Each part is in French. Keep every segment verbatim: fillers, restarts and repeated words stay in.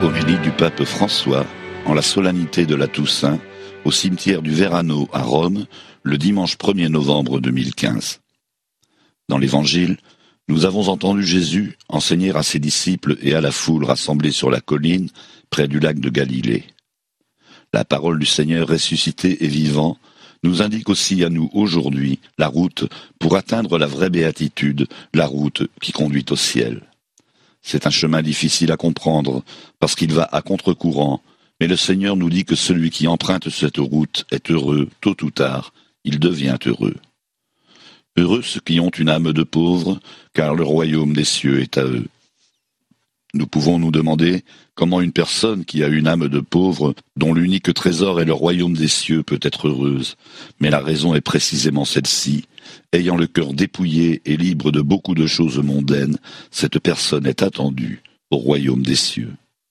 Homélie du pape François en la solennité de la Toussaint au cimetière du Verano à Rome le dimanche premier novembre deux mille quinze. Dans l'Évangile, nous avons entendu Jésus enseigner à ses disciples et à la foule rassemblée sur la colline près du lac de Galilée. La parole du Seigneur ressuscité et vivant nous indique aussi à nous aujourd'hui la route pour atteindre la vraie béatitude, la route qui conduit au ciel. C'est un chemin difficile à comprendre parce qu'il va à contre-courant, mais le Seigneur nous dit que celui qui emprunte cette route est heureux, tôt ou tard, il devient heureux. Heureux ceux qui ont une âme de pauvre, car le royaume des cieux est à eux. Nous pouvons nous demander comment une personne qui a une âme de pauvre, dont l'unique trésor est le royaume des cieux, peut être heureuse. Mais la raison est précisément celle-ci. Ayant le cœur dépouillé et libre de beaucoup de choses mondaines, cette personne est attendue au royaume des cieux.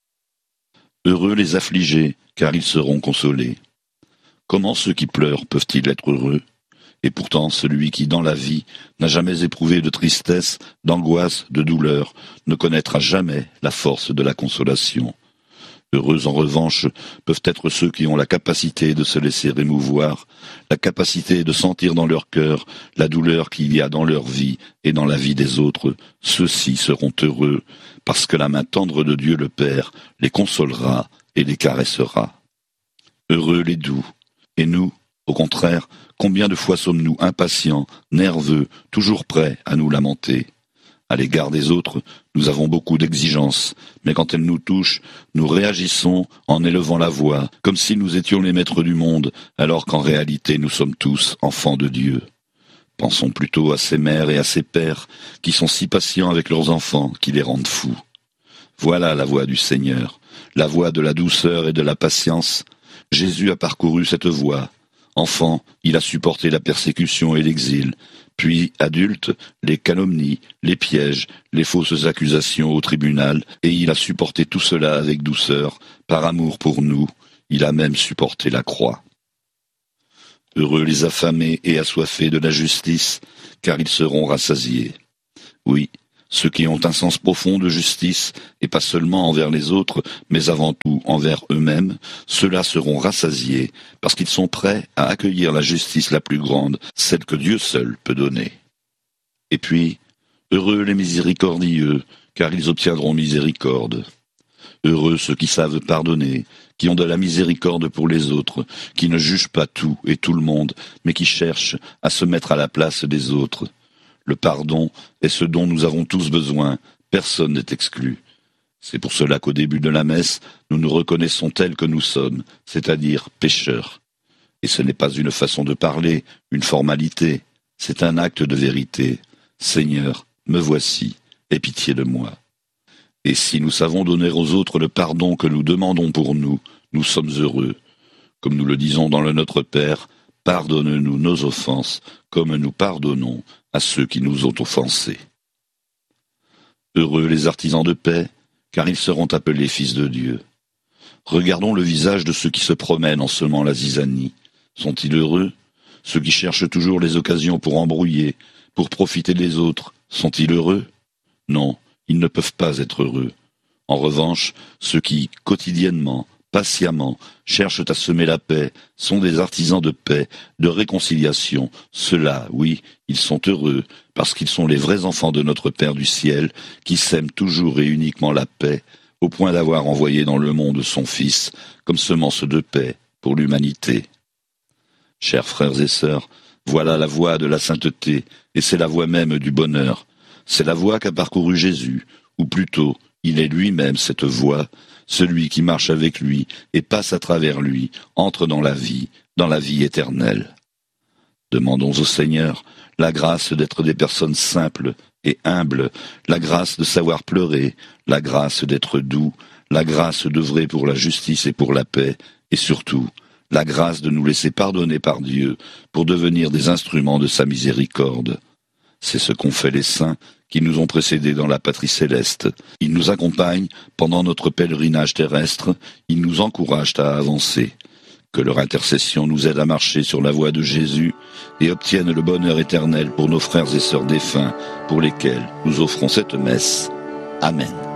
Heureux les affligés, car ils seront consolés. Comment ceux qui pleurent peuvent-ils être heureux ? Et pourtant, celui qui, dans la vie, n'a jamais éprouvé de tristesse, d'angoisse, de douleur, ne connaîtra jamais la force de la consolation. Heureux, en revanche, peuvent être ceux qui ont la capacité de se laisser émouvoir, la capacité de sentir dans leur cœur la douleur qu'il y a dans leur vie et dans la vie des autres. Ceux-ci seront heureux, parce que la main tendre de Dieu le Père les consolera et les caressera. Heureux les doux, et nous, au contraire, combien de fois sommes-nous impatients, nerveux, toujours prêts à nous lamenter ? À l'égard des autres, nous avons beaucoup d'exigences, mais quand elles nous touchent, nous réagissons en élevant la voix, comme si nous étions les maîtres du monde, alors qu'en réalité nous sommes tous enfants de Dieu. Pensons plutôt à ces mères et à ces pères qui sont si patients avec leurs enfants qui les rendent fous. Voilà la voie du Seigneur, la voie de la douceur et de la patience. Jésus a parcouru cette voie. Enfant, il a supporté la persécution et l'exil, puis, adulte, les calomnies, les pièges, les fausses accusations au tribunal, et il a supporté tout cela avec douceur, par amour pour nous, il a même supporté la croix. Heureux les affamés et assoiffés de la justice, car ils seront rassasiés. Oui, ceux qui ont un sens profond de justice, et pas seulement envers les autres, mais avant tout envers eux-mêmes, ceux-là seront rassasiés, parce qu'ils sont prêts à accueillir la justice la plus grande, celle que Dieu seul peut donner. Et puis, heureux les miséricordieux, car ils obtiendront miséricorde. Heureux ceux qui savent pardonner, qui ont de la miséricorde pour les autres, qui ne jugent pas tout et tout le monde, mais qui cherchent à se mettre à la place des autres. Le pardon est ce dont nous avons tous besoin, personne n'est exclu. C'est pour cela qu'au début de la messe, nous nous reconnaissons tels que nous sommes, c'est-à-dire pécheurs. Et ce n'est pas une façon de parler, une formalité, c'est un acte de vérité. Seigneur, me voici, aie pitié de moi. Et si nous savons donner aux autres le pardon que nous demandons pour nous, nous sommes heureux. Comme nous le disons dans le Notre Père, pardonne-nous nos offenses, comme nous pardonnons à ceux qui nous ont offensés. Heureux les artisans de paix, car ils seront appelés fils de Dieu. Regardons le visage de ceux qui se promènent en semant la zizanie. Sont-ils heureux ? Ceux qui cherchent toujours les occasions pour embrouiller, pour profiter des autres, sont-ils heureux ? Non, ils ne peuvent pas être heureux. En revanche, ceux qui, quotidiennement, patiemment, cherchent à semer la paix, sont des artisans de paix, de réconciliation. Ceux-là, oui, ils sont heureux, parce qu'ils sont les vrais enfants de notre Père du ciel, qui sèment toujours et uniquement la paix, au point d'avoir envoyé dans le monde son Fils, comme semence de paix pour l'humanité. Chers frères et sœurs, voilà la voie de la sainteté, et c'est la voie même du bonheur. C'est la voie qu'a parcourue Jésus, ou plutôt, il est lui-même cette voie. Celui qui marche avec lui et passe à travers lui entre dans la vie, dans la vie éternelle. Demandons au Seigneur la grâce d'être des personnes simples et humbles, la grâce de savoir pleurer, la grâce d'être doux, la grâce d'œuvrer pour la justice et pour la paix, et surtout, la grâce de nous laisser pardonner par Dieu pour devenir des instruments de sa miséricorde. C'est ce qu'ont fait les saints qui nous ont précédés dans la patrie céleste. Ils nous accompagnent pendant notre pèlerinage terrestre, ils nous encouragent à avancer. Que leur intercession nous aide à marcher sur la voie de Jésus et obtienne le bonheur éternel pour nos frères et sœurs défunts, pour lesquels nous offrons cette messe. Amen.